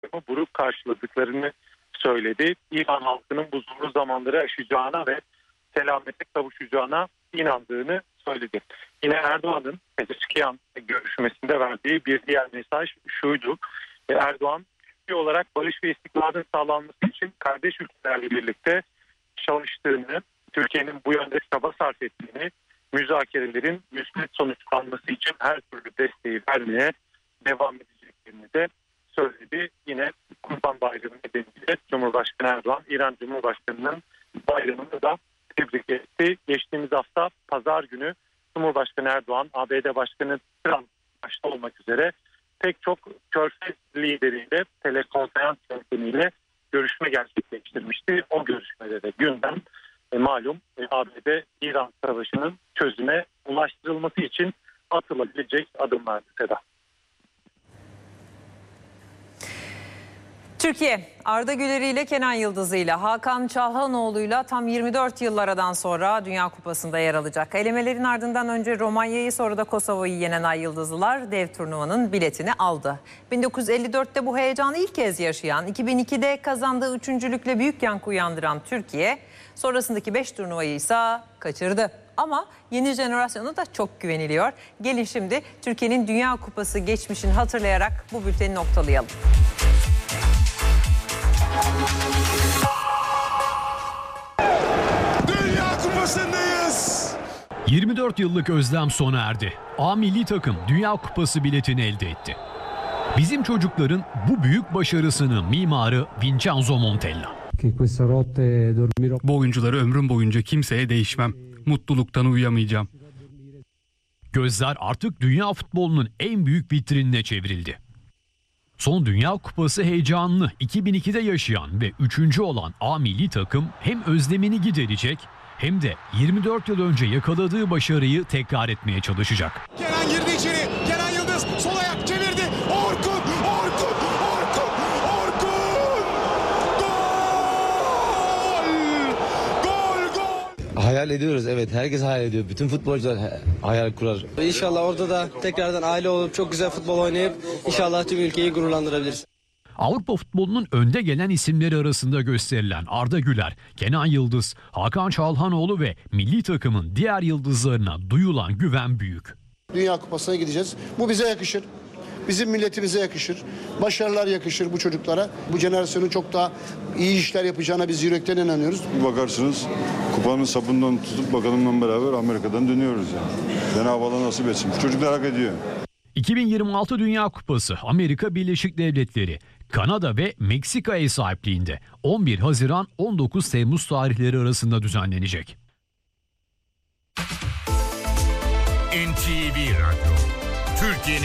buruk karşıladıklarını söyledi. İran halkının bu zorlu zamanları aşacağına ve selamete kavuşacağına inandığını söyledi. Yine Erdoğan'ın Pezeşkiyan görüşmesinde verdiği bir diğer mesaj şuydu. Erdoğan, Türkiye olarak barış ve istikrarın sağlanması için kardeş ülkelerle birlikte çalıştığını, Türkiye'nin bu yönde çaba sarf ettiğini, müzakerelerin müsbet sonuçlanması için her türlü desteği vermeye devam edeceklerini de söyledi. Yine Kurban Bayramı nedeniyle Cumhurbaşkanı Erdoğan, İran Cumhurbaşkanı'nın bayramını da tebrik etti. Geçtiğimiz hafta Pazar günü Cumhurbaşkanı Erdoğan, ABD Başkanı Trump başta olmak üzere pek çok Körfez lideriyle telekonferans yöntemiyle görüşme gerçekleştirmişti. O görüşmede de gündem malum ABD-İran savaşının çözüme ulaştırılması için atılabilecek adımlardı Seda. Türkiye, Arda Güler ile Kenan Yıldız ile Hakan Çalhanoğlu'yla tam 24 yıl aradan sonra Dünya Kupası'nda yer alacak. Elemelerin ardından önce Romanya'yı sonra da Kosova'yı yenen Ay Yıldızlılar dev turnuvanın biletini aldı. 1954'te bu heyecanı ilk kez yaşayan, 2002'de kazandığı üçüncülükle büyük yankı uyandıran Türkiye, sonrasındaki 5 turnuvayı ise kaçırdı. Ama yeni jenerasyona da çok güveniliyor. Gelin şimdi Türkiye'nin Dünya Kupası geçmişini hatırlayarak bu bülteni noktalayalım. Dünya Kupası'ndayız. 24 yıllık özlem sona erdi. A milli takım Dünya Kupası biletini elde etti. Bizim çocukların bu büyük başarısının mimarı Vincenzo Montella. Bu oyuncuları ömrüm boyunca kimseye değişmem. Mutluluktan uyuyamayacağım. Gözler artık dünya futbolunun en büyük vitrinine çevrildi. Son Dünya Kupası heyecanını 2002'de yaşayan ve 3. olan A milli takım hem özlemini giderecek hem de 24 yıl önce yakaladığı başarıyı tekrar etmeye çalışacak. Kenan girdi içeri. Kenan Yıldız sol ayak çevirdi. Orkun! Gol! Hayal ediyoruz, evet, herkes hayal ediyor. Bütün futbolcular hayal kurar. İnşallah orada da tekrardan aile olup çok güzel futbol oynayıp inşallah tüm ülkeyi gururlandırabiliriz. Avrupa futbolunun önde gelen isimleri arasında gösterilen Arda Güler, Kenan Yıldız, Hakan Çalhanoğlu ve milli takımın diğer yıldızlarına duyulan güven büyük. Dünya Kupası'na gideceğiz. Bu bize yakışır. Bizim milletimize yakışır. Başarılar yakışır bu çocuklara. Bu jenerasyonun çok daha iyi işler yapacağına biz yürekten inanıyoruz. Bir bakarsınız kupanın sapından tutup bakanımla beraber Amerika'dan dönüyoruz yani. Cenab-ı Allah nasip etsin. Bu çocuklar hak ediyor. 2026 Dünya Kupası Amerika Birleşik Devletleri, Kanada ve Meksika ev sahipliğinde 11 Haziran 19 Temmuz tarihleri arasında düzenlenecek. NTV Radyo, Türkiye'nin